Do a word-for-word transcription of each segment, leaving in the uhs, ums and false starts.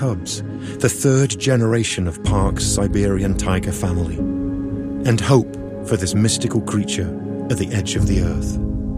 cubs, the third generation of Park's Siberian tiger family, and hope for this mystical creature at the edge of the earth.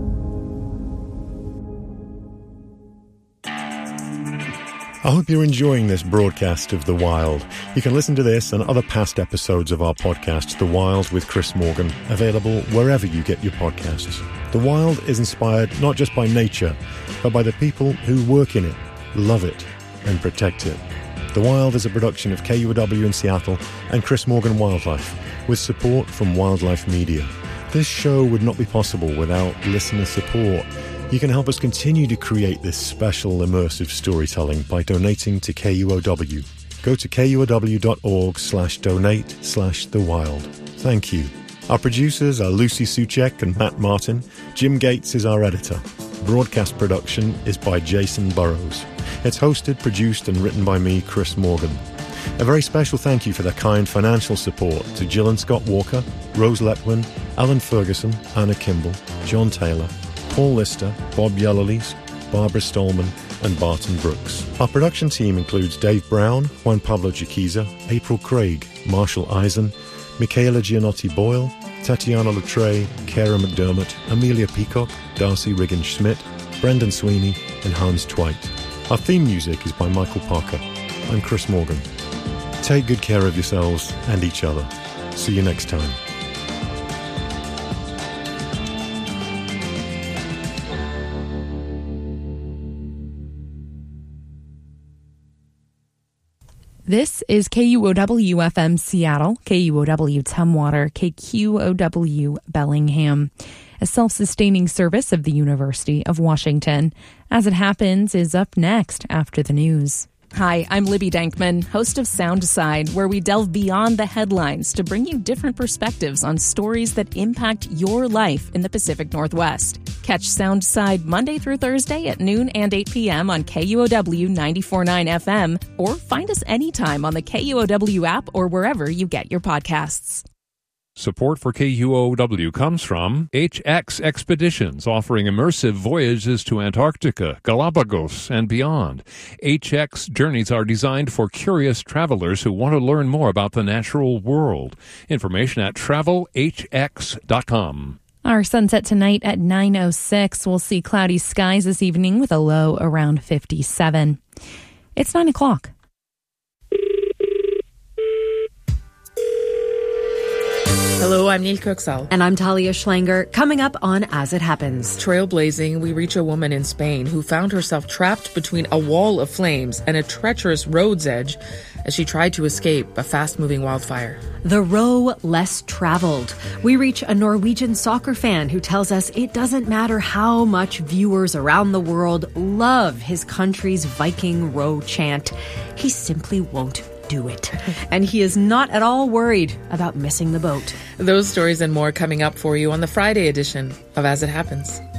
I hope you're enjoying this broadcast of The Wild. You can listen to this and other past episodes of our podcast, The Wild with Chris Morgan, available wherever you get your podcasts. The Wild is inspired not just by nature, but by the people who work in it, love it, and protect it. The Wild is a production of K U O W in Seattle and Chris Morgan Wildlife, with support from Wildlife Media. This show would not be possible without listener support. You can help us continue to create this special immersive storytelling by donating to K U O W. Go to kuow.org slash donate slash the wild. Thank you. Our producers are Lucy Suchek and Matt Martin. Jim Gates is our editor. Broadcast production is by Jason Burrows. It's hosted, produced and written by me, Chris Morgan. A very special thank you for their kind financial support to Jill and Scott Walker, Rose Letwin, Alan Ferguson, Anna Kimball, John Taylor, Paul Lister, Bob Yellowlees, Barbara Stallman, and Barton Brooks. Our production team includes Dave Brown, Juan Pablo Jaquiza, April Craig, Marshall Eisen, Michaela Gianotti-Boyle, Tatiana Latray, Kara McDermott, Amelia Peacock, Darcy Riggins-Schmidt, Brendan Sweeney, and Hans Twite. Our theme music is by Michael Parker. I'm Chris Morgan. Take good care of yourselves and each other. See you next time. This is K U O W F M Seattle, K U O W Tumwater, K Q O W Bellingham, a self-sustaining service of the University of Washington. As It Happens is up next after the news. Hi, I'm Libby Dankman, host of Soundside, where we delve beyond the headlines to bring you different perspectives on stories that impact your life in the Pacific Northwest. Catch Soundside Monday through Thursday at noon and eight p.m. on K U O W ninety-four point nine F M, or find us anytime on the K U O W app or wherever you get your podcasts. Support for K U O W comes from H X Expeditions, offering immersive voyages to Antarctica, Galapagos, and beyond. H X journeys are designed for curious travelers who want to learn more about the natural world. Information at travel h x dot com. Our sunset tonight at nine oh six. We'll see cloudy skies this evening with a low around fifty-seven. It's nine o'clock. Hello, I'm Neil Kirksall. And I'm Talia Schlanger. Coming up on As It Happens. Trailblazing, we reach a woman in Spain who found herself trapped between a wall of flames and a treacherous road's edge as she tried to escape a fast-moving wildfire. The row less traveled. We reach a Norwegian soccer fan who tells us it doesn't matter how much viewers around the world love his country's Viking row chant. He simply won't do it. And he is not at all worried about missing the boat. Those stories and more coming up for you on the Friday edition of As It Happens.